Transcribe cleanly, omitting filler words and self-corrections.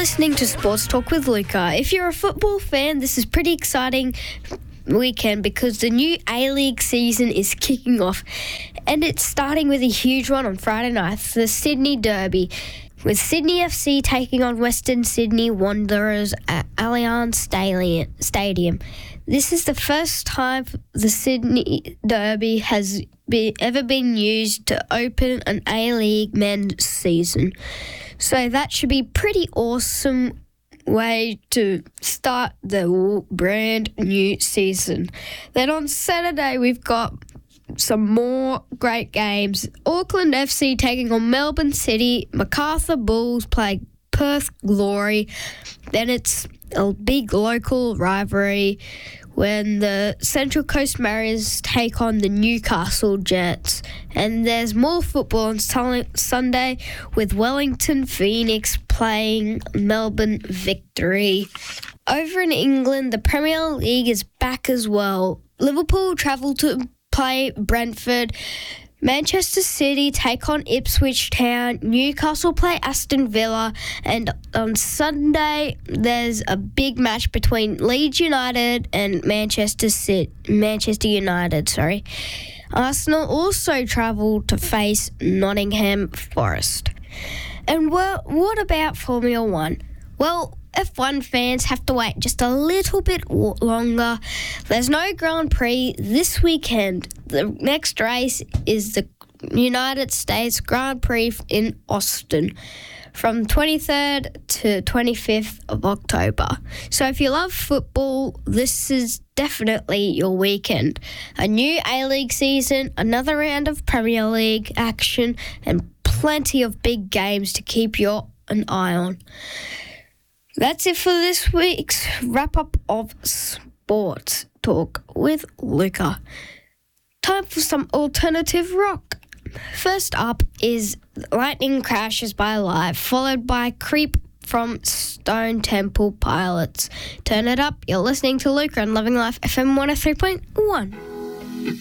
listening to Sports Talk with Luca. If you're a football fan, this is pretty exciting weekend because the new A-League season is kicking off, and it's starting with a huge one on Friday night, the Sydney Derby, with Sydney FC taking on Western Sydney Wanderers at Allianz Stadium. This is the first time the Sydney Derby has ever been used to open an A-League men's season. So that should be pretty awesome way to start the brand new season. Then on Saturday, we've got some more great games. Auckland FC taking on Melbourne City. Macarthur Bulls play Perth Glory. Then it's a big local rivalry when the Central Coast Mariners take on the Newcastle Jets. And there's more football on Sunday with Wellington Phoenix playing Melbourne Victory. Over in England, the Premier League is back as well. Liverpool travel to play Brentford. Manchester City take on Ipswich Town. Newcastle play Aston Villa. And on Sunday, there's a big match between Leeds United and Manchester United. Arsenal also travel to face Nottingham Forest. And what about Formula One? Well, F1 fans have to wait just a little bit longer. There's no Grand Prix this weekend. The next race is the United States Grand Prix in Austin from 23rd to 25th of October. So if you love football, this is definitely your weekend. A new A-League season, another round of Premier League action, and plenty of big games to keep an eye on. That's it for this week's wrap-up of Sports Talk with Luca. Time for some alternative rock. First up is Lightning Crashes by Live, followed by Creep from Stone Temple Pilots. Turn it up. You're listening to Luca on Loving Life FM 103.1.